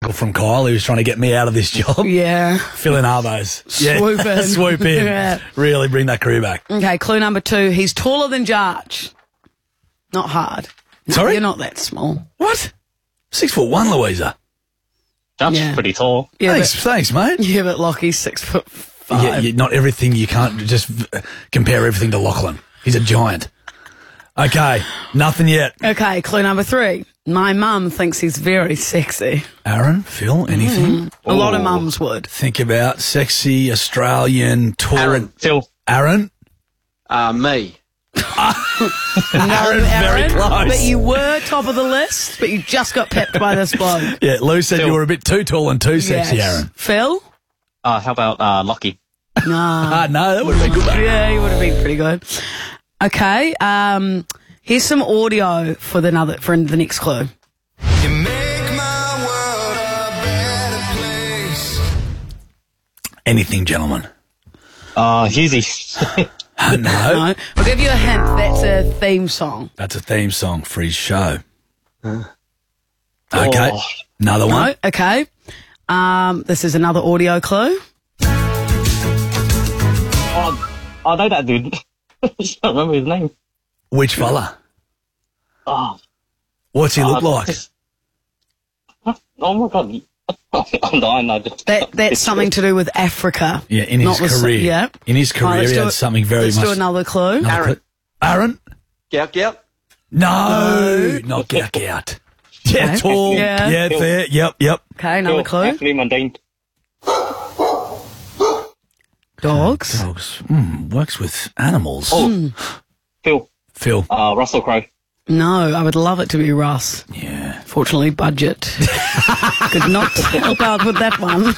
uncle from Kyle who was trying to get me out of this job. Yeah. Fill in Arvos. Swoop in. Swoop in. Yeah. Really bring that crew back. Okay, clue number 2. He's taller than Jarch. Not hard. Sorry? You're not that small. What? 6'1", Louisa. That's Yeah. pretty tall. Yeah, Thanks, mate. Yeah, but Lockie's 6'5". Yeah, not everything. You can't just compare everything to Lachlan. He's a giant. Okay, nothing yet. Okay, clue number 3. My mum thinks he's very sexy. Aaron, Phil, anything? A lot of mums would. Think about sexy, Australian, tall. Aaron. Phil. Aaron? Me. Aaron, very close. But you were top of the list, but you just got pepped by this bloke. Yeah, Lou said you were a bit too tall and too sexy, Yes. Aaron. Phil? How about Lockie? Nah. No, that would have been good, mate. Yeah, he would have been pretty good. Okay, here's some audio for the next clue. You make my world a better place. Anything, gentlemen. Husey. No. No, I'll give you a hint. That's a theme song. That's a theme song for his show. Okay, another one. No, okay. This is another audio clue. I know that dude. I just don't remember his name. Which fella? Oh, What's he look like? oh my god. No, That's something to do with Africa. Yeah, in Not his with- career. yeah. In his career, let's he do had it. something very Let's much. do another clue. Aaron. Aaron? Yep. No, not get out. Yeah, Okay. tall. Yeah. Yeah, there. Yep. Okay, another clue. Anthony Mundine. Dogs. Dogs. Works with animals. Phil. Phil. Russell Crowe. No, I would love it to be Russ. Yeah. Fortunately, budget. Could not help out with that one.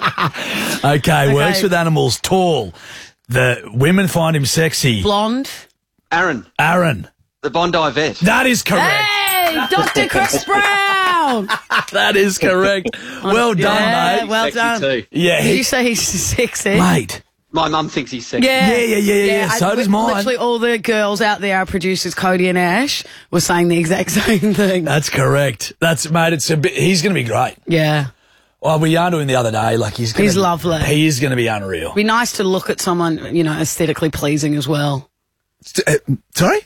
Okay, works with animals. Tall. The women find him sexy. Blonde. Aaron. Aaron. The Bondi vet. That is correct. Hey, Dr. Chris Brown. That is correct. Well done, Yeah, mate. well Sexy done. too. Yeah, Did you say he's sexy? mate. My mum thinks he's sexy. Yeah. So does mine. Literally all the girls out there, our producers Cody and Ash, were saying the exact same thing. That's correct. Mate. It's a bit. He's going to be great. Yeah. Well, we yarned to him the other day. Like he's lovely. He is going to be unreal. Be nice to look at someone, aesthetically pleasing as well. Sorry.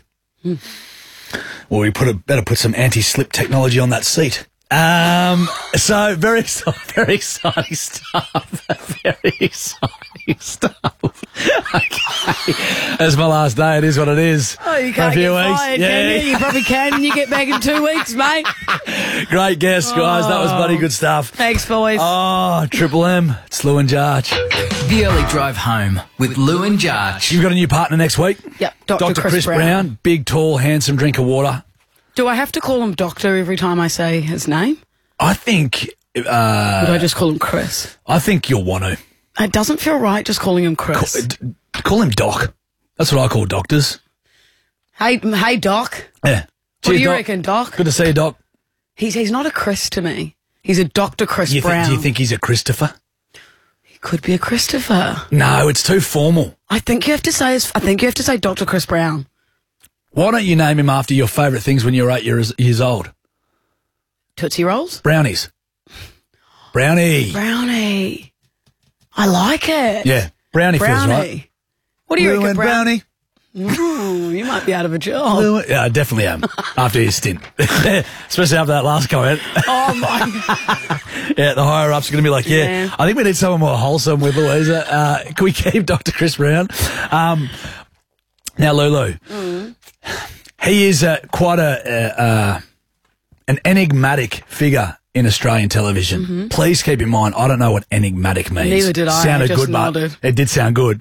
Well, we better put some anti-slip technology on that seat. So very exciting stuff. Very exciting stuff. Okay, that's my last day. It is what it is. Oh, you For a can't few get weeks. fired, Yeah. can you? You probably can when you get back in 2 weeks, mate. Great guest, guys. That was bloody good stuff. Thanks, boys. Oh, Triple M. It's Lou and Jarch. The Early Drive Home with Lou and Jarch. You've got a new partner next week. Yep, Dr. Chris Brown. Big, tall, handsome, drink of water. Do I have to call him Doctor every time I say his name? I think. Would I just call him Chris? I think you'll want to. It doesn't feel right just calling him Chris. Call him Doc. That's what I call doctors. Hey, Doc. Yeah. What Cheers, do you Doc. reckon, Doc? Good to see you, Doc. He's not a Chris to me. He's a Dr. Chris Brown. Do you think he's a Christopher? He could be a Christopher. No, it's too formal. I think you have to say Dr. Chris Brown. Why don't you name him after your favourite things when you were 8 years old? Tootsie Rolls? Brownies. Brownie. Brownie. I like it. Yeah. Brownie feels Brownie. right. What do you Lou reckon, and Brownie? Brownie. You might be out of a job. Yeah, I definitely am. After his stint. Especially after that last comment. Oh, my. Yeah, the higher ups are going to be like, Yeah. I think we need someone more wholesome with Louisa. Can we keep Dr. Chris Brown? Now, Lulu, he is quite an enigmatic figure in Australian television. Please keep in mind, I don't know what enigmatic means. Neither did I. Sounded I just good, but nodded. it did sound good.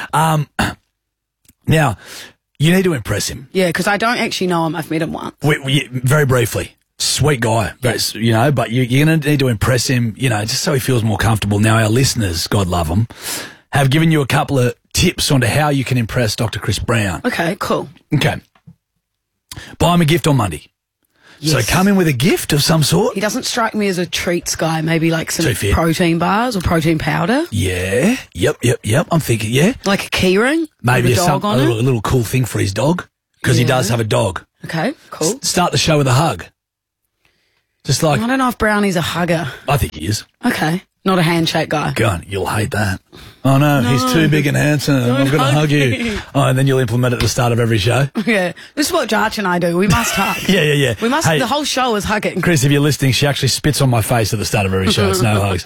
Now, you need to impress him. Yeah, because I don't actually know him. I've met him once. Very briefly. Sweet guy, but you're going to need to impress him, just so he feels more comfortable. Now, our listeners, God love them, have given you a couple of tips on how you can impress Dr. Chris Brown. Okay, cool. Okay. Buy him a gift on Monday. Yes. So come in with a gift of some sort. He doesn't strike me as a treats guy. Maybe like some Too fit. protein bars or protein powder. Yeah. Yep. I'm thinking, yeah. Like a key ring Maybe with a dog on a it. little cool thing for his dog, because he Yeah. does have a dog. Okay, cool. Start the show with a hug. Just like, I don't know if Brownie's a hugger. I think he is. Okay. Not a handshake guy. God, you'll hate that. Oh, no, he's too big and handsome. I'm going to hug you. Oh, and then you'll implement it at the start of every show. Yeah. This is what Jarch and I do. We must hug. Yeah. We must, Hey, the whole show is hugging. Chris, if you're listening, she actually spits on my face at the start of every show. It's no hugs.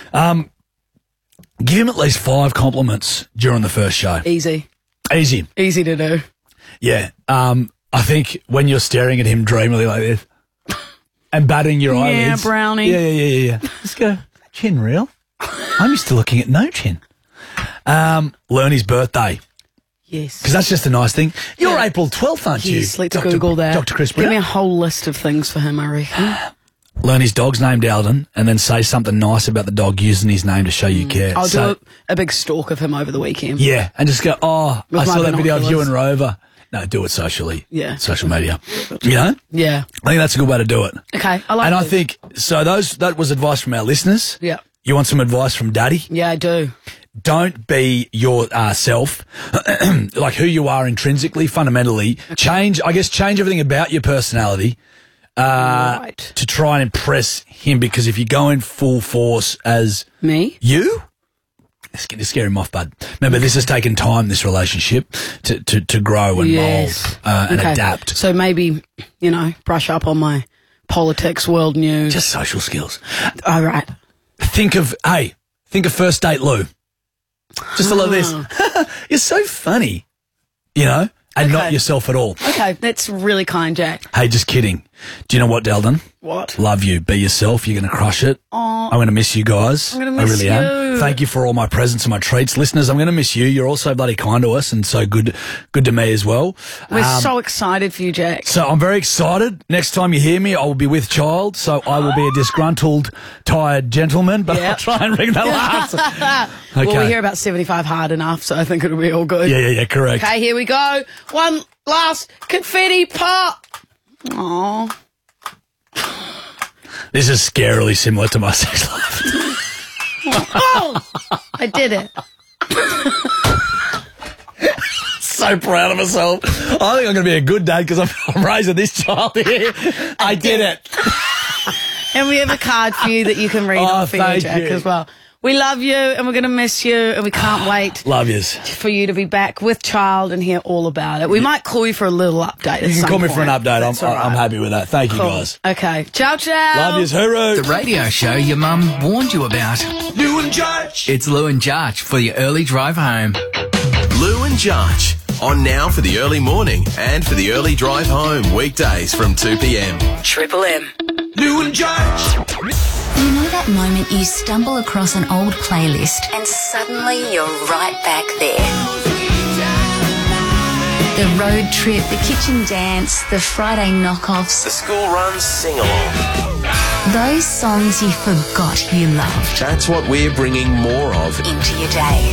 Give him at least 5 compliments during the first show. Easy. Easy. Easy to do. Yeah. I think when you're staring at him dreamily like this and batting your eyelids. Yeah, Brownie. Yeah. Just go, chin real? I'm used to looking at no chin. Learn his birthday. Yes. Because that's just a nice thing. You're Yeah. April 12th, aren't you? Yes, let's Google that. Dr. Chris Give me Brown. a whole list of things for him, I reckon. Learn his dog's name, Alden, and then say something nice about the dog using his name to show you care. I'll So- do a big stalk of him over the weekend. Yeah, and just go, oh, With I my saw that video of you binoculars. and Rover. No, do it socially. Yeah. Social media. You know? Yeah. I think that's a good way to do it. Okay, I like And I this. think, so that was advice from our listeners. Yeah. You want some advice from Daddy? Yeah, I do. Don't be your self, like who you are intrinsically, fundamentally. Change everything about your personality Right. to try and impress him, because if you go in full force as Me? you, it's going to scare him off, bud. Remember, this has taken time, this relationship, to grow and Yes. mould and Okay. adapt. So maybe, brush up on my politics, world news. Just social skills. All right. Think of first date Lou. Just a lot of this. You're so funny, and not Okay. yourself at all. Okay, that's really kind, Jack. Hey, just kidding. Do you know what, Delden? What? Love you. Be yourself. You're going to crush it. I'm going to miss you guys. I'm gonna I miss really you. am. Thank you for all my presents and my treats. Listeners, I'm going to miss you. You're also bloody kind to us and so good to me as well. We're so excited for you, Jack. So I'm very excited. Next time you hear me, I will be with child. So I will be a disgruntled, tired gentleman, but Yeah. I'll try and ring the last. Okay. Well, we hear about 75 hard enough, so I think it'll be all good. Yeah, correct. Okay, here we go. One last confetti pop. Aww. This is scarily similar to my sex life. Oh, I did it. So proud of myself. I think I'm going to be a good dad because I'm raising this child here. I did it. And we have a card for you that you can read on for you, thank Jack, you. as well. We love you, and we're going to miss you, and we can't wait Love yous. for you to be back with child and hear all about it. We might call you for a little update. You can call me for an update. I'm happy with that. Thank you, Cool. guys. Okay. Ciao, ciao. Love yous. Hooroo. The radio show your mum warned you about. Lou and Jarch. It's Lou and Jarch for your early drive home. Lou and Jarch. On now for the early morning and for the early drive home. Weekdays from 2 p.m. Triple M. Lou and Jarch. You know that moment you stumble across an old playlist and suddenly you're right back there. The road trip, the kitchen dance, the Friday knockoffs, The school runs sing-along. those songs you forgot you loved That's what we're bringing more of. into your day.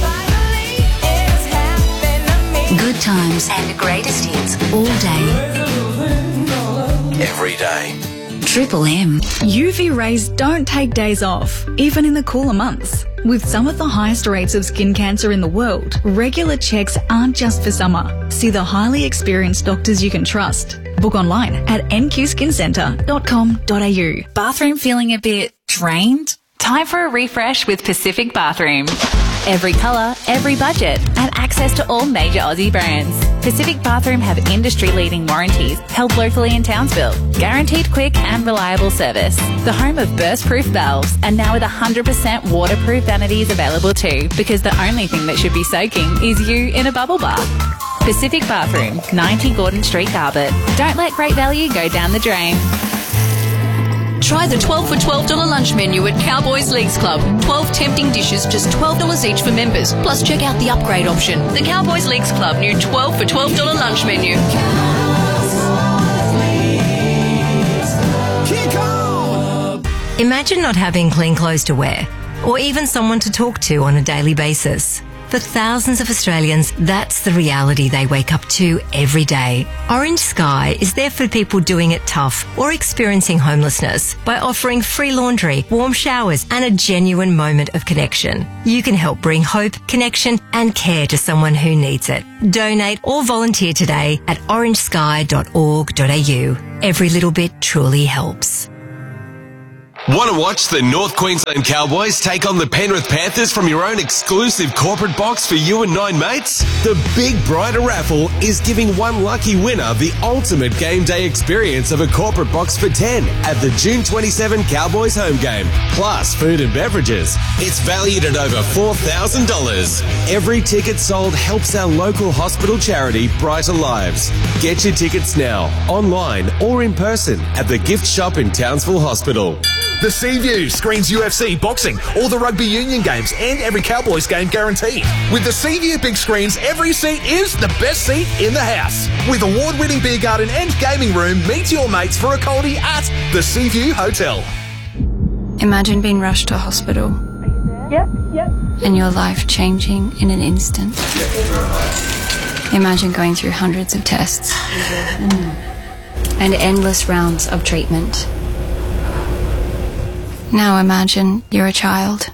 Good times and the greatest hits all day. Every day. Triple M. UV rays don't take days off, even in the cooler months. With some of the highest rates of skin cancer in the world, regular checks aren't just for summer. See the highly experienced doctors you can trust. Book online at nqskincentre.com.au. Bathroom feeling a bit drained? Time for a refresh with Pacific Bathroom. Every colour, every budget, and access to all major Aussie brands. Pacific Bathroom have industry-leading warranties held locally in Townsville. Guaranteed quick and reliable service. The home of burst-proof valves, and now with 100% waterproof vanities available too, because the only thing that should be soaking is you in a bubble bath. Pacific Bathroom, 90 Gordon Street, Garbett. Don't let great value go down the drain. Try the 12 for $12 lunch menu at Cowboys Leagues Club. 12 tempting dishes, just $12 each for members. Plus, check out the upgrade option. The Cowboys Leagues Club new 12 for $12 lunch menu. Imagine not having clean clothes to wear, or even someone to talk to on a daily basis. For thousands of Australians, that's the reality they wake up to every day. Orange Sky is there for people doing it tough or experiencing homelessness by offering free laundry, warm showers, and a genuine moment of connection. You can help bring hope, connection, and care to someone who needs it. Donate or volunteer today at orangesky.org.au. Every little bit truly helps. Want to watch the North Queensland Cowboys take on the Penrith Panthers from your own exclusive corporate box for you and 9 mates? The Big Brighter Raffle is giving one lucky winner the ultimate game day experience of a corporate box for 10 at the June 27 Cowboys home game, plus food and beverages. It's valued at over $4,000. Every ticket sold helps our local hospital charity Brighter Lives. Get your tickets now, online or in person at the gift shop in Townsville Hospital. The Seaview screens UFC, boxing, all the rugby union games and every Cowboys game guaranteed. With the Seaview big screens, every seat is the best seat in the house. With award-winning beer garden and gaming room, meet your mates for a coldie at the Seaview Hotel. Imagine being rushed to hospital. Yep. And your life changing in an instant. Imagine going through hundreds of tests and endless rounds of treatment. Now imagine you're a child.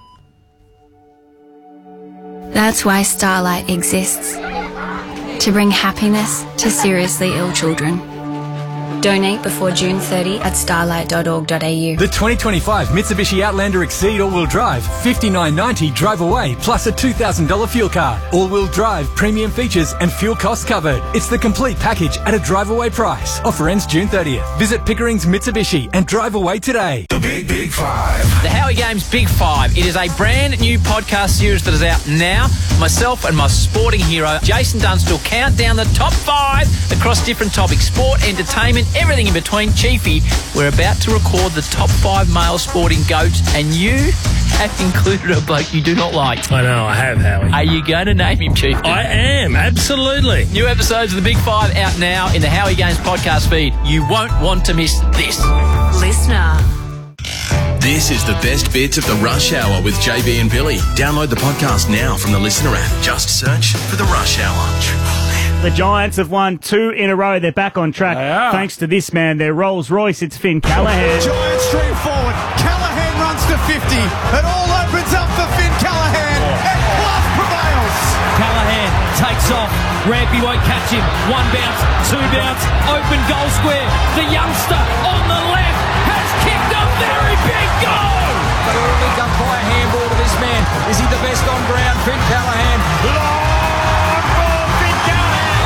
That's why Starlight exists. To bring happiness to seriously ill children. Donate before June 30 at starlight.org.au. The 2025 Mitsubishi Outlander Exceed all-wheel drive, $59.90 drive away, plus a $2,000 fuel card. All-wheel drive, premium features and fuel costs covered. It's the complete package at a drive away price. Offer ends June 30th. Visit Pickering's Mitsubishi and drive away today. The Big Five. The Howie Games Big Five. It is a brand new podcast series that is out now. Myself and my sporting hero, Jason Dunstall, count down the top 5 across different topics. Sport, entertainment, everything in between. Chiefy, we're about to record the top 5 male sporting goats, and you have included a bloke you do not like. I know, I have, Howie. Are you going to name him, Chief? I am, absolutely. New episodes of the Big Five out now in the Howie Games podcast feed. You won't want to miss this. Listener. This is the best bits of the Rush Hour with JB and Billy. Download the podcast now from the Listener app. Just search for the Rush Hour. The Giants have won 2 in a row. They're back on track thanks to this man, their Rolls Royce. It's Finn Callahan. Giants stream forward. Callahan runs to 50. It all opens up for Finn Callahan, and class prevails. Callahan takes off. Rampy won't catch him. 1 bounce, 2 bounce, open goal square. The youngster on the left has kicked a very big goal. But a really big umpire handball to this man. Is he the best on ground? Finn Callahan. Long ball, Finn Callahan.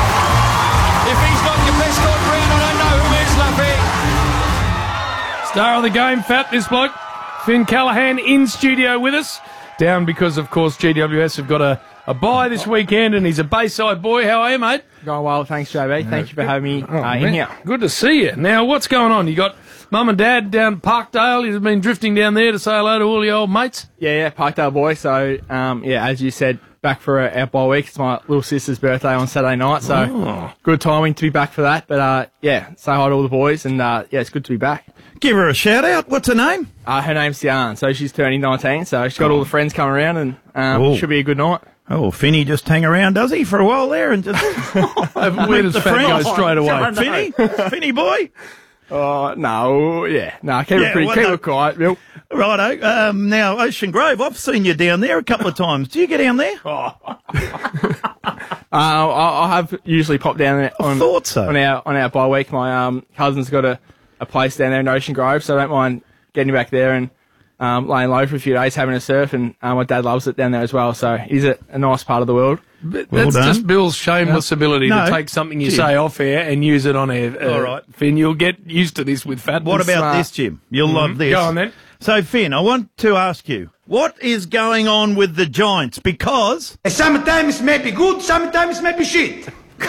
If he's not your best on ground, I don't know who is, Luffy. Star of the game, Fat, this bloke. Finn Callahan in studio with us. Down because, of course, GWS have got a bye this weekend, and he's a Bayside boy. How are you, mate? Going well, thanks, JB. Thank you for having me in here. Good to see you. Now, what's going on? You got Mum and Dad down Parkdale. You've been drifting down there to say hello to all your old mates? Yeah, Parkdale boy. So, as you said, back for our bye week. It's my little sister's birthday on Saturday night, so good timing to be back for that. But, say hi to all the boys, and, it's good to be back. Give her a shout-out. What's her name? Her name's Sian, so she's turning 19, so she's got all the friends coming around, and should be a good night. Oh, Finny just hang around, does he, for a while there and just... Where does Fat go straight away? Finny boy? No, keep it quiet, Bill. Righto. Now, Ocean Grove, I've seen you down there a couple of times. Do you get down there? I have usually popped down there I thought so. on our bye week. My cousin's got a place down there in Ocean Grove, so I don't mind getting back there and laying low for a few days, having a surf, and my dad loves it down there as well, so he's a nice part of the world. That's just Bill's shameless ability to take something you say off air and use it on air. All right. Finn, you'll get used to this with Fat. What about this, Jim? You'll love this. Go on then. So, Finn, I want to ask you, what is going on with the Giants? Because... Sometimes it may be good, sometimes it may be shit.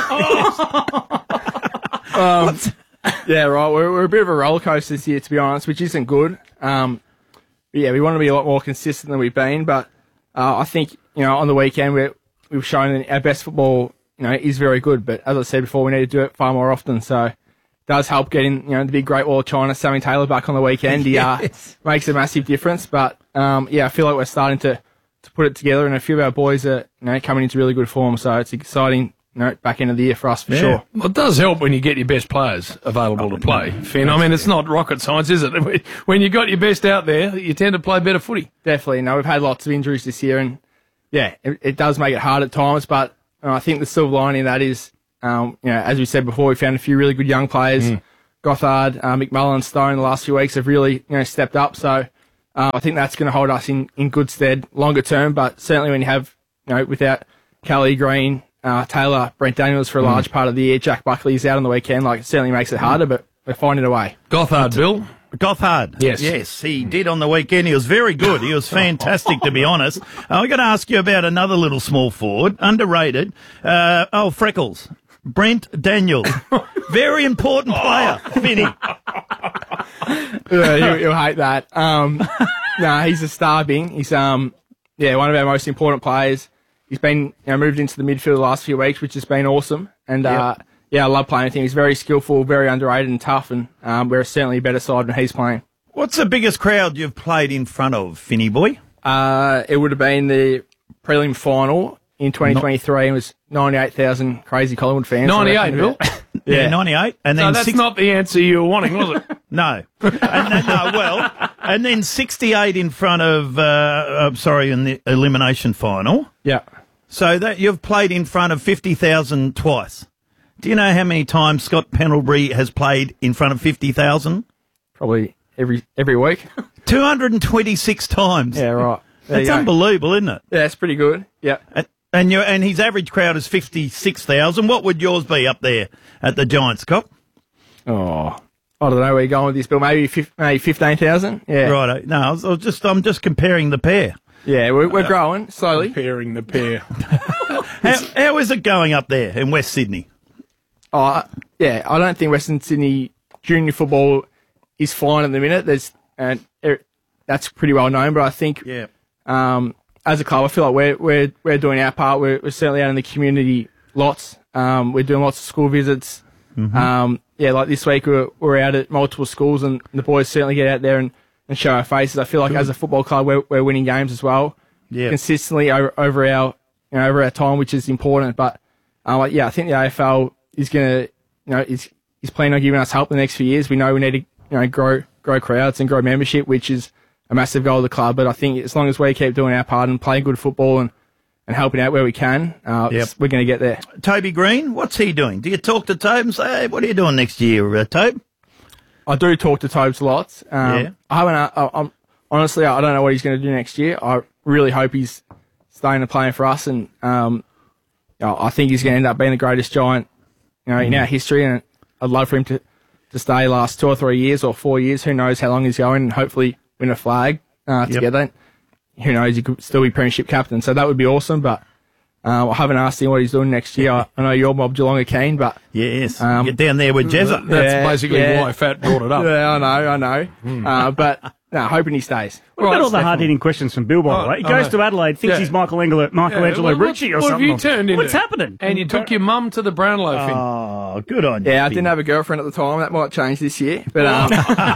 Yeah, right. We're a bit of a roller coaster this year, to be honest, which isn't good. We want to be a lot more consistent than we've been, but I think, on the weekend we've shown that our best football, is very good. But as I said before, we need to do it far more often. So it does help getting, the big Great Wall of China, Sammy Taylor back on the weekend. He makes a massive difference. But I feel like we're starting to put it together, and a few of our boys are coming into really good form. So it's exciting. Back end of the year for us, for sure. Well, it does help when you get your best players available to play, Finn. I mean, it's not rocket science, is it? When you got your best out there, you tend to play better footy. Definitely. No, we've had lots of injuries this year, and, it does make it hard at times, but I think the silver lining of that is, as we said before, we found a few really good young players, Gothard, McMullen, Stone the last few weeks have really stepped up. So I think that's going to hold us in good stead longer term. But certainly when you have without Kelly, Green, Taylor, Brent Daniels for a large part of the year, Jack Buckley's out on the weekend. It certainly makes it harder, but we're finding a way. Gothard, Bill. Gothard. Yes. Yes, he did on the weekend. He was very good. He was fantastic, to be honest. I'm going to ask you about another little small forward, underrated. Freckles. Brent Daniels. Very important player, Vinny. You'll hate that. No, he's a star, Bing. He's one of our most important players. He's been moved into the midfield the last few weeks, which has been awesome. And I love playing with him. He's very skillful, very underrated and tough, and we're certainly a better side when he's playing. What's the biggest crowd you've played in front of, Finny boy? It would have been the prelim final in 2023. It was 98,000 crazy Collingwood fans. 98, Bill? Yeah, 98. And then that's not the answer you were wanting, was it? No. And then 68 in front of, in the elimination final. Yeah. So that you've played in front of 50,000 twice. Do you know how many times Scott Pendlebury has played in front of 50,000? Probably every week. 226 times. Yeah, right. That's unbelievable, isn't it? Yeah, it's pretty good. Yeah. And his average crowd is 56,000. What would yours be up there at the Giants, Cop? Oh, I don't know where you're going with this, Bill. Maybe 15,000. Yeah. Right. No, I'm just comparing the pair. Yeah, we're growing slowly. Comparing the pair. How is it going up there in West Sydney? I don't think Western Sydney junior football is flying at the minute. That's pretty well known, but I think as a club, I feel like we're doing our part. We're certainly out in the community lots. We're doing lots of school visits. Mm-hmm. Like this week we're out at multiple schools, and the boys certainly get out there and show our faces. I feel like as a football club, we're winning games as well, consistently over our time, which is important. But I think the AFL is going to, is planning on giving us help in the next few years. We know we need to grow crowds and grow membership, which is a massive goal of the club. But I think as long as we keep doing our part and playing good football and helping out where we can, we're going to get there. Toby Green, what's he doing? Do you talk to Tobe and say, hey, what are you doing next year, Tobe? I do talk to Tobes lots. I haven't. Honestly, I don't know what he's going to do next year. I really hope he's staying and playing for us, and I think he's going to end up being the greatest Giant, in our history. And I'd love for him to stay last 2 or 3 years or 4 years. Who knows how long he's going, and hopefully win a flag together. Who knows? He could still be premiership captain, so that would be awesome. But I haven't asked him what he's doing next year. I know you're Mob Geelong are keen, but yes, get down there with Jezza. That's basically why Fat brought it up. Yeah, I know. But hoping he stays. What about all the hard-hitting questions from Bill, by the way? He goes to Adelaide, thinks he's Michelangelo Rucci or something. What have you turned into? What's happening? And you took your mum to the Brownlow thing. Oh, good on you. Yeah, I didn't have a girlfriend at the time. That might change this year. But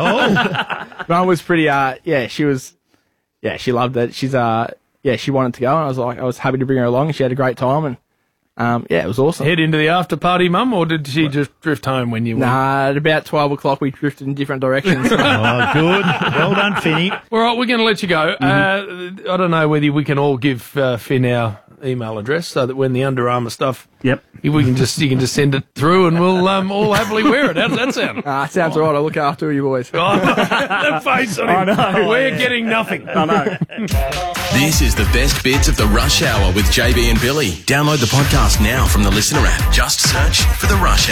Mum was pretty. She was. Yeah, she loved it. She's she wanted to go, and I was happy to bring her along, and she had a great time, and it was awesome. Head into the after party, Mum, or did she just drift home when you went? Nah, at about 12 o'clock we drifted in different directions. Oh, good. Well done, Finny. All right, we're going to let you go. I don't know whether we can all give Finn our email address so that when the Under Armour stuff, you can just send it through, and we'll all happily wear it. How does that sound? It sounds all right. I'll look after you boys. That face on him. I know. We're getting nothing. I know. This is the best bits of the Rush Hour with JB and Billy. Download the podcast now from the Listener app. Just search for the Rush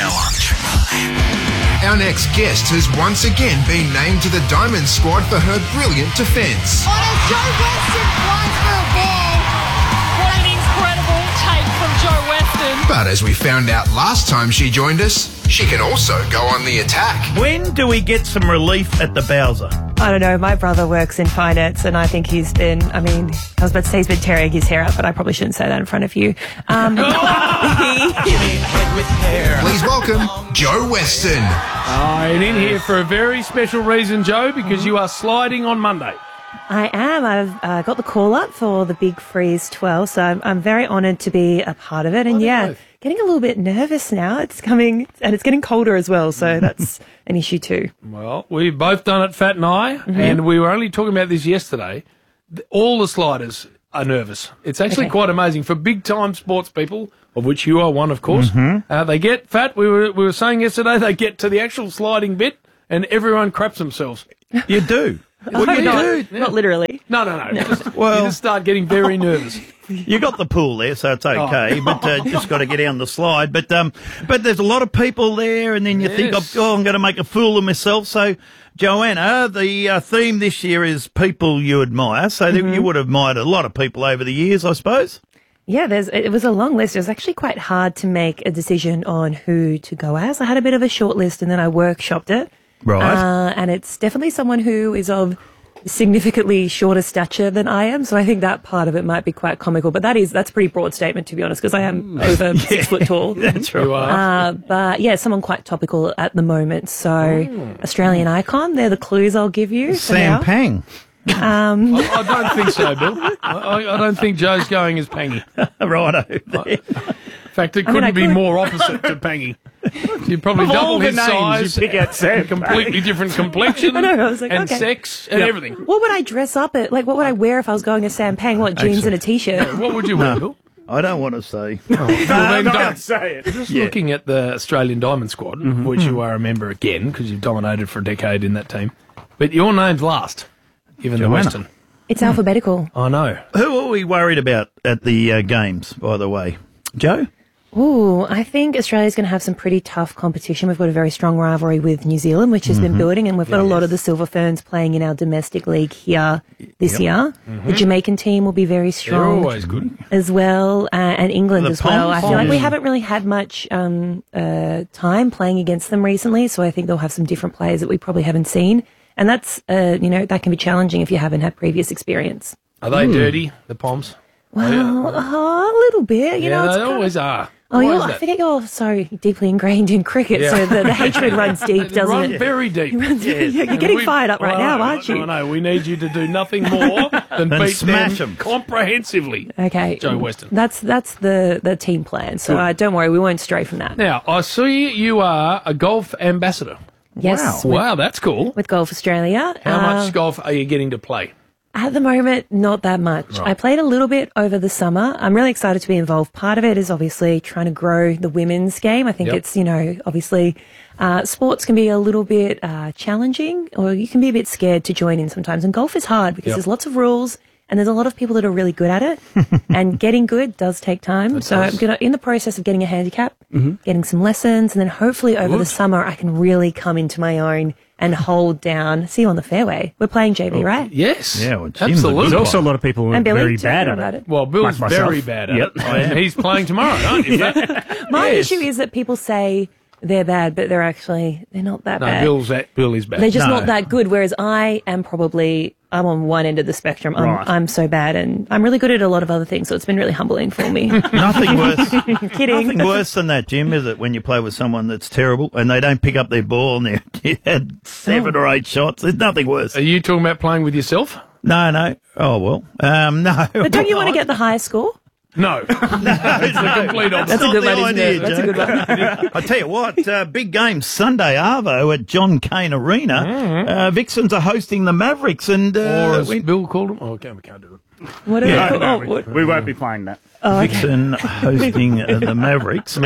Hour. Our next guest has once again been named to the Diamond squad for her brilliant defence. Oh, Joe Weston flies for a ball. What an incredible take from Joe Weston. But as we found out last time she joined us, she can also go on the attack. When do we get some relief at the Bowser? I don't know. My brother works in finance, and I think he's been, I was about to say he's been tearing his hair out, but I probably shouldn't say that in front of you. Please welcome Joe Weston. And in here for a very special reason, Joe, because you are sliding on Monday. I am. I've got the call up for the Big Freeze 12, so I'm very honoured to be a part of it. And getting a little bit nervous now. It's coming, and it's getting colder as well, so that's an issue too. Well, we've both done it, Fat and I, and we were only talking about this yesterday. All the sliders are nervous. It's actually quite amazing for big-time sports people, of which you are one, of course. They get fat. We were saying yesterday they get to the actual sliding bit and everyone craps themselves. You do. Well, you do. Not literally. No. You just start getting very nervous. You got the pool there, so it's okay, but just got to get down the slide. But there's a lot of people there, and then you think, I'm going to make a fool of myself. So, Joanna, the theme this year is people you admire. So you would have admired a lot of people over the years, I suppose. Yeah, it was a long list. It was actually quite hard to make a decision on who to go as. I had a bit of a short list, and then I workshopped it. Right. And it's definitely someone who is of significantly shorter stature than I am, so I think that part of it might be quite comical. But that's a pretty broad statement, to be honest, because I am over 6 foot tall. That's right. You are. But yeah, someone quite topical at the moment. So Australian icon, they're the clues I'll give you. Sam Pang. I don't think so, Bill. I don't think Joe's going as Pangy. Righto. In fact, it couldn't be more opposite to Pangy. You'd probably Of double all the his names, size, you pick out Sam completely different complexion, I know, I was like, and okay. sex, and everything. What would I dress up at? Like, what would I wear if I was going as Sam Pang? What, jeans and a t-shirt? What would you wear, Bill? I don't want to say. Don't say it. Just looking at the Australian Diamond Squad, which you are a member again, because you've dominated for a decade in that team. But your name's last, given the Western. It's alphabetical. I know. Who are we worried about at the games, by the way? Joe? Ooh, I think Australia's going to have some pretty tough competition. We've got a very strong rivalry with New Zealand, which has been building, and we've got a lot of the Silver Ferns playing in our domestic league here this year. The Jamaican team will be very strong. They're always good. As well, and England The as well. I feel like we Poms. haven't really had much time playing against them recently, so I think they'll have some different players that we probably haven't seen. And that's, that can be challenging if you haven't had previous experience. Are they dirty, the Poms? Well, a little bit, you know. Yeah, It's they kind always are. Oh, Why is I that? forget you're so deeply ingrained in cricket, Yeah. so the hatred runs deep, They doesn't run it? very deep. You're And getting fired up right now, aren't you? I know. We need you to do nothing more than And beat smash them 'em. comprehensively. Okay. Joe Weston. That's the team plan, so don't worry, we won't stray from that. Now, I see you are a golf ambassador. Yes. Wow, that's cool. With Golf Australia. How much golf are you getting to play? At the moment, not that much. Right. I played a little bit over the summer. I'm really excited to be involved. Part of it is obviously trying to grow the women's game. I think it's, obviously sports can be a little bit challenging, or you can be a bit scared to join in sometimes. And golf is hard because there's lots of rules and there's a lot of people that are really good at it. And getting good does take time. So I'm in the process of getting a handicap, getting some lessons, and then hopefully over the summer I can really come into my own and hold down. See you on the fairway. We're playing JB, right? Yes. Yeah, well, Jim's absolutely. There's also a lot of people who are And Billy, very too, bad about at it. it. Well, Bill's Like myself. very bad at Yep. it. And he's playing tomorrow, aren't you? My Yes. issue is that people say they're bad, but they're not that No, bad. Bill is bad. They're just No. not that good, whereas I'm on one end of the spectrum. Right. I'm so bad, and I'm really good at a lot of other things, so it's been really humbling for me. Nothing worse. Kidding. Nothing worse than that, Jim, is it? When you play with someone that's terrible and they don't pick up their ball and they had 7 or 8 shots. There's nothing worse. Are you talking about playing with yourself? No. Oh, well. No. But don't you want to get the highest score? No. It's the complete opposite. That's a good one, isn't idea, it? That's a good one. I tell you what, big game Sunday, Arvo, at John Cain Arena. Vixens are hosting the Mavericks, and Or as Bill called them? Oh, okay, we can't do it. What are Yeah. they No, called? we won't be playing that. Vixen hosting the Mavericks.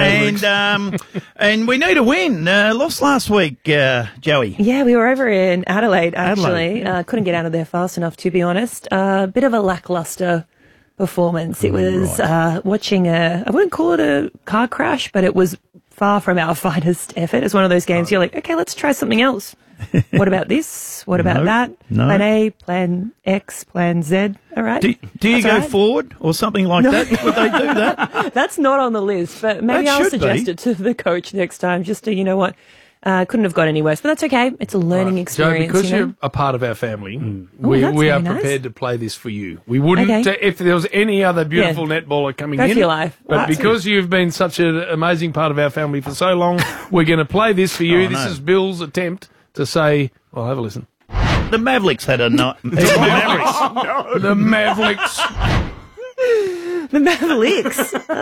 And we need a win. Lost last week, Joey. Yeah, we were over in Adelaide, actually. Couldn't get out of there fast enough, to be honest. Bit of a lackluster performance. It was watching I wouldn't call it a car crash, but it was far from our finest effort. It's one of those games you're like, okay, let's try something else. What about this? What about that? No. Plan A, plan X, plan Z. All right. Do you That's go all right. forward or something like that? Would they do that? That's not on the list, but maybe That I'll should suggest be. it to the coach next time, just to, couldn't have got any worse, but that's okay. It's a learning Joe, experience. because you know? you're a part of our family, Oh, we that's are very nice. prepared to play this for you. We wouldn't, Okay. if there was any other beautiful netballer coming Go in. for your life. But Right. because you've been such an amazing part of our family for so long, we're going to play this for you. Oh, This no. is Bill's attempt to say, well, have a listen. The Mavericks had a night. The Mavericks. The Mavericks. No,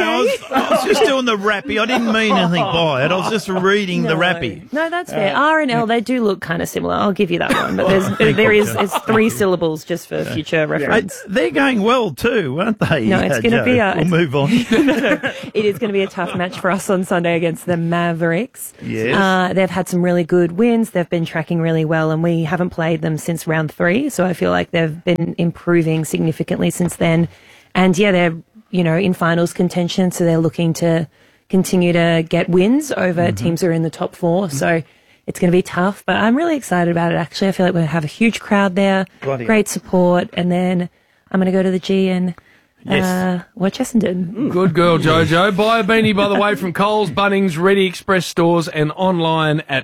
I was just doing the rappy. I didn't mean anything by it. I was just reading the rappy. No, that's fair. R and L, they do look kind of similar. I'll give you that one. But it's 3 syllables just for future reference. They're going well too, aren't they? No, it's going to be We'll move on. It is going to be a tough match for us on Sunday against the Mavericks. Yes. They've had some really good wins. They've been tracking really well, and we haven't played them since round 3. So I feel like they've been improving significantly since then. And yeah, they're, in finals contention. So they're looking to continue to get wins over teams who are in the top 4. So it's going to be tough, but I'm really excited about it. Actually, I feel like we're going to have a huge crowd there, great support. And then I'm going to go to the G and watch Essendon. Good girl, Jojo. Buy a beanie, by the way, from Coles, Bunnings, Ready Express stores and online at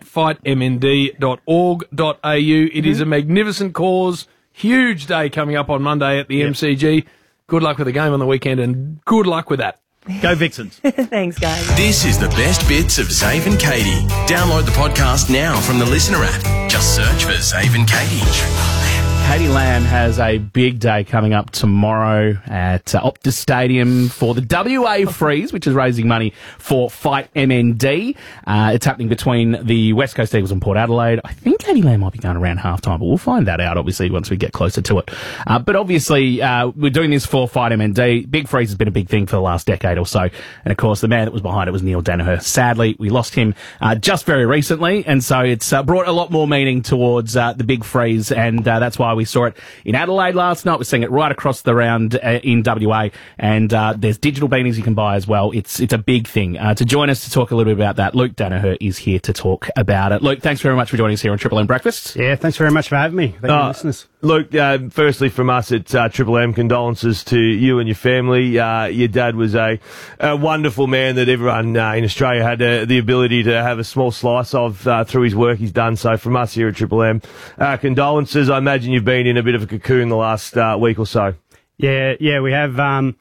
fightmnd.org.au. It is a magnificent cause. Huge day coming up on Monday at the MCG. Good luck with the game on the weekend and good luck with that. Go Vixens. Thanks, guys. This is the best bits of Zave and Katie. Download the podcast now from the Listener app. Just search for Zave and Katie. Katie Lamb has a big day coming up tomorrow at Optus Stadium for the WA Freeze, which is raising money for Fight MND. It's happening between the West Coast Eagles and Port Adelaide. I think Katie Lamb might be going around halftime, but we'll find that out, obviously, once we get closer to it. But obviously, we're doing this for Fight MND. Big Freeze has been a big thing for the last decade or so. And, of course, the man that was behind it was Neil Danaher. Sadly, we lost him just very recently, and so it's brought a lot more meaning towards the Big Freeze, and that's why we saw it in Adelaide last night. We're seeing it right across the round in WA, and there's digital beanies you can buy as well. It's a big thing. To join us to talk a little bit about that, Luke Danaher is here to talk about it. Luke, thanks very much for joining us here on Triple M Breakfast. Yeah, thanks very much for having me. Thank you, listeners. Luke, firstly from us at Triple M, condolences to you and your family. Your dad was a wonderful man that everyone in Australia had the ability to have a small slice of through his work he's done. So from us here at Triple M, condolences. I imagine you've been in a bit of a cocoon the last week or so. Yeah, we have.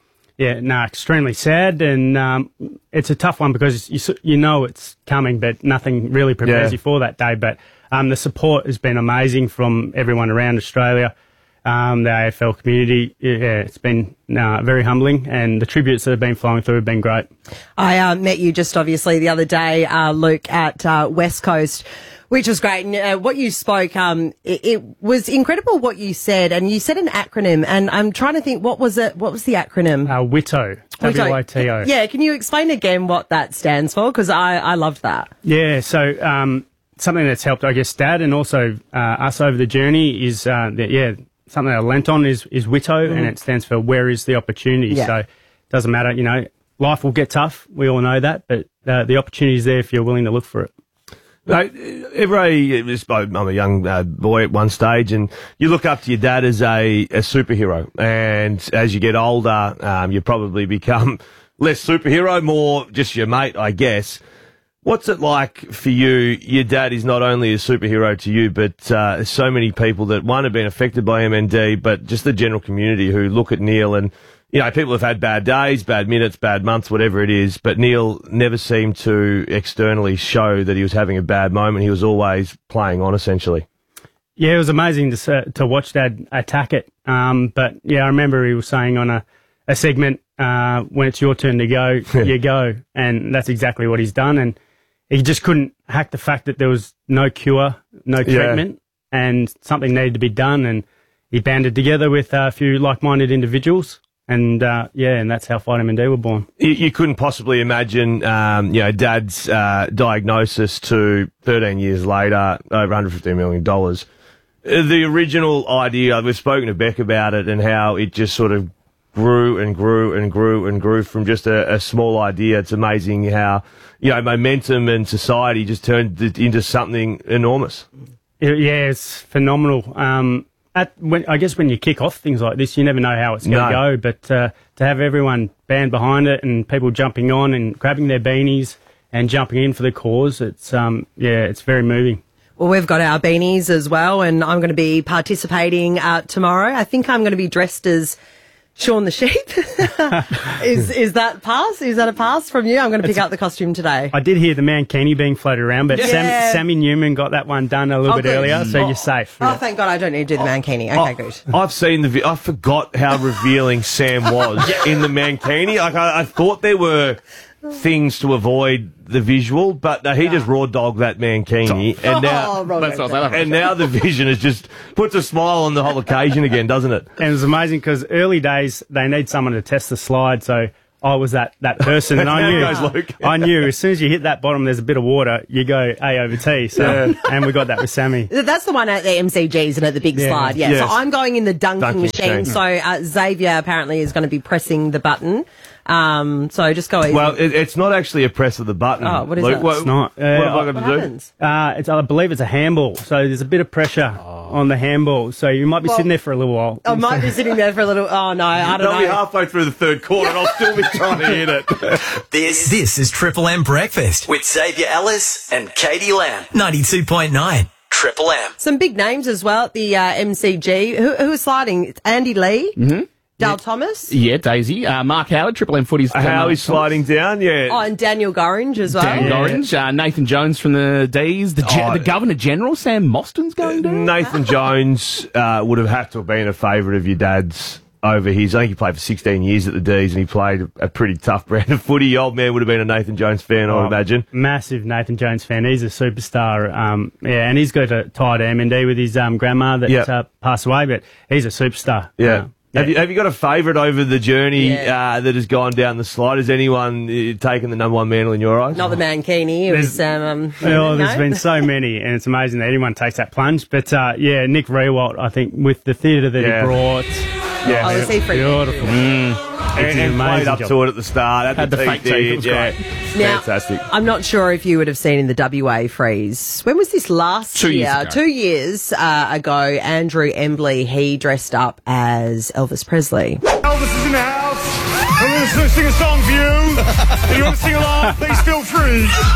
Extremely sad, and it's a tough one because you know it's coming, but nothing really prepares you for that day. But the support has been amazing from everyone around Australia, the AFL community. Yeah, it's been very humbling, and the tributes that have been flowing through have been great. I met you just obviously the other day, Luke, at West Coast, which was great. And what you spoke, it was incredible what you said, and you said an acronym, and I'm trying to think, what was it? What was the acronym? WITO. WITO. Yeah, can you explain again what that stands for? Because I loved that. Yeah, so something that's helped, I guess, Dad and also us over the journey is, something I lent on is WITO, and it stands for Where is the Opportunity? Yeah. So it doesn't matter, life will get tough. We all know that, but the opportunity is there if you're willing to look for it. No, I'm a young boy at one stage, and you look up to your dad as a superhero. And as you get older, you probably become less superhero, more just your mate, I guess. What's it like for you? Your dad is not only a superhero to you, but so many people that, one, have been affected by MND, but just the general community who look at Neil and, people have had bad days, bad minutes, bad months, whatever it is, but Neil never seemed to externally show that he was having a bad moment. He was always playing on, essentially. Yeah, it was amazing to watch Dad attack it. But, I remember he was saying on a segment, when it's your turn to go, you go. And that's exactly what he's done. And he just couldn't hack the fact that there was no cure, no treatment, and something needed to be done. And he banded together with a few like-minded individuals. And, and that's how Fight MND were born. You couldn't possibly imagine, Dad's diagnosis to 13 years later, over $150 million. The original idea, we've spoken to Beck about it and how it just sort of grew and grew and grew and grew from just a small idea. It's amazing how, momentum and society just turned it into something enormous. Yeah, it's phenomenal. I guess when you kick off things like this, you never know how it's going to go, but to have everyone band behind it and people jumping on and grabbing their beanies and jumping in for the cause, it's very moving. Well, we've got our beanies as well, and I'm going to be participating tomorrow. I think I'm going to be dressed as Shaun the Sheep. Is that pass? Is that a pass from you? I'm going to pick out the costume today. I did hear the Mankini being floated around, but Yeah. Sammy Newman got that one done a little bit good. earlier, so you're safe. Oh, thank God I don't need to do the Mankini. Okay, good. I've seen the. I forgot how revealing Sam was in the Mankini. Like I thought there were things to avoid the visual, but he just raw dogged that Mankini, and now the vision has just puts a smile on the whole occasion again, doesn't it? And it was amazing because early days they need someone to test the slide, so I was that person, and I There knew. goes Luke. I knew as soon as you hit that bottom, there's a bit of water, you go A over T. So, and we got that with Sammy. That's the one at the MCGs and at the big Yeah. slide. Yeah. Yes. So I'm going in the dunking machine. machine. So Xavier apparently is going to be pressing the button. So just go easy. Well, it's not actually a press of the button. Oh, what is Luke. that? It's not. What have I got to do? I believe it's a handball, so there's a bit of pressure on the handball. So you might be sitting there for a little while. I might be sitting there for a little. Oh no, I don't I'll be know. halfway through the third quarter, and I'll still be trying to hit it. This is Triple M Breakfast with Xavier Ellis and Katie Lamb. 92.9 Triple M. Some big names as well at the MCG. Who is sliding? It's Andy Lee, Dale Thomas. Yeah, Daisy. Mark Howard, Triple M Footy's. Howie's sliding down, yeah. Oh, and Daniel Gorringe as well. Dan Orange, Nathan Jones from the D's, the Governor General, Sam Mostyn's going down. Nathan Jones would have had to have been a favourite of your dad's over his. I think he played for 16 years at the D's, and he played a pretty tough brand of footy. Your old man would have been a Nathan Jones fan, I would imagine. Massive Nathan Jones fan. He's a superstar. And he's got a tie to MND with his grandma that passed away, but he's a superstar. Yeah. Have you got a favourite over the journey that has gone down the slide? Has anyone taken the number one mantle in your eyes? Not the Mankini. It was There's been so many, and it's amazing that anyone takes that plunge. But Nick Rewalt, I think, with the theatre that he brought. Yeah, the Seaford. Beautiful. And played up to it at the start. Had the fake teeth. It was great. Now, Fantastic. I'm not sure if you would have seen in the WA freeze. When was this last 2 years year? ago. 2 years ago, Andrew Embley, he dressed up as Elvis Presley. Elvis is in the house. I'm going to sing a song for you. If you want to sing along, please feel free.